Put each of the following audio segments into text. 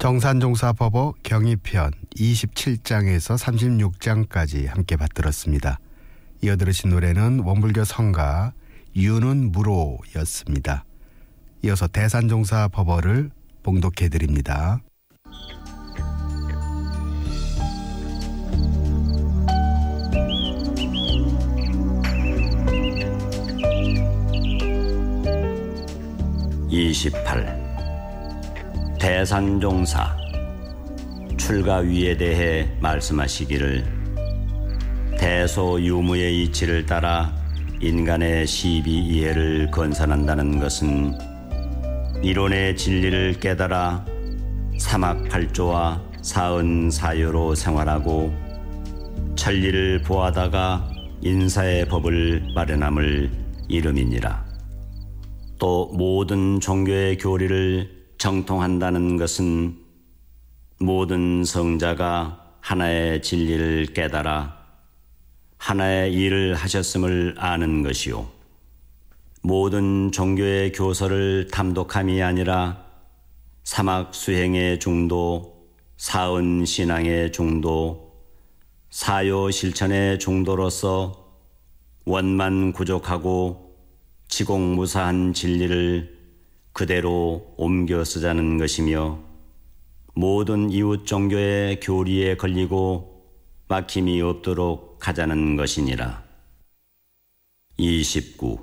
정산종사법어 경의편 27장에서 36장까지 함께 받들었습니다. 이어 들으신 노래는 원불교 성가 유는 무로였습니다. 이어서 대산종사법어를 봉독해드립니다. (28) 대산종사 출가위에 대해 말씀하시기를, 대소유무의 이치를 따라 인간의 시비 이해를 건선한다는 것은 이론의 진리를 깨달아 사막팔조와 사은사요로 생활하고 천리를 보하다가 인사의 법을 마련함을 이름이니라. 또 모든 종교의 교리를 정통한다는 것은 모든 성자가 하나의 진리를 깨달아 하나의 일을 하셨음을 아는 것이요, 모든 종교의 교서를 탐독함이 아니라 사막수행의 중도, 사은신앙의 중도, 사요실천의 중도로서 원만구족하고 지공무사한 진리를 그대로 옮겨 쓰자는 것이며, 모든 이웃 종교의 교리에 걸리고 막힘이 없도록 하자는 것이니라. 29.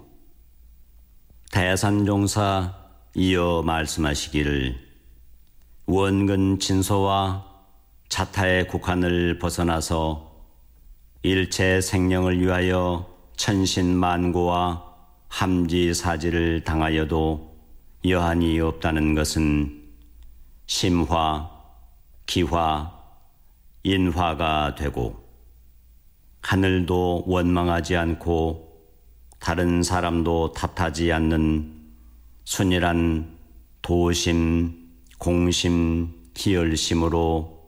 대산종사 이어 말씀하시기를, 원근 진소와 자타의 국한을 벗어나서 일체 생명을 위하여 천신만고와 함지사지를 당하여도 여한이 없다는 것은 심화, 기화, 인화가 되고 하늘도 원망하지 않고 다른 사람도 탓하지 않는 순일한 도심, 공심, 기열심으로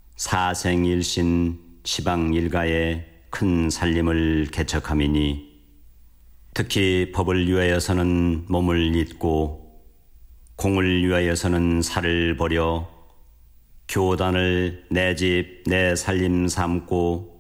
사생일신 시방일가의 큰 살림을 개척함이니, 특히 법을 위하여서는 몸을 잇고 공을 위하여서는 살을 버려 교단을 내 집 내 살림 삼고